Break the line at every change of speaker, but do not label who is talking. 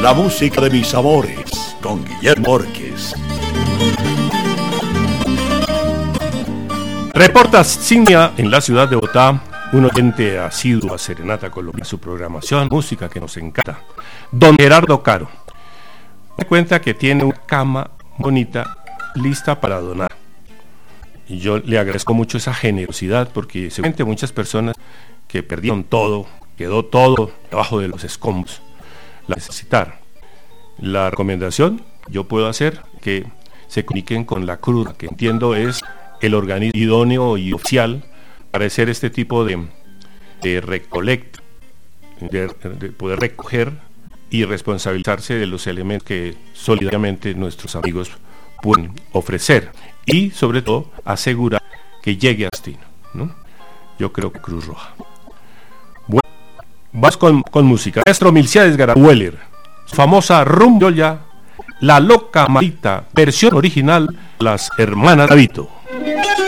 La música de mis amores, con Guillermo Márquez.
Reporta Cinia en la ciudad de Bogotá, un oyente asiduo a Serenata Colombia, su programación, música que nos encanta. Don Gerardo Caro me cuenta que tiene una cama bonita lista para donar. Y yo le agradezco mucho esa generosidad, porque seguramente muchas personas que perdieron todo, quedó todo debajo de los escombros, la necesitar. La recomendación yo puedo hacer que se comuniquen con la Cruz, que entiendo es el organismo idóneo y oficial para hacer este tipo de recolecta, de poder recoger y responsabilizarse de los elementos que solidariamente nuestros amigos pueden ofrecer, y sobre todo asegurar que llegue a destino, ¿no? Yo creo que Cruz Roja. Bueno, vas con música. Maestro Milciades Garaweller, su famosa Rumyoya, La Loca Marita, versión original, las hermanas Gavito.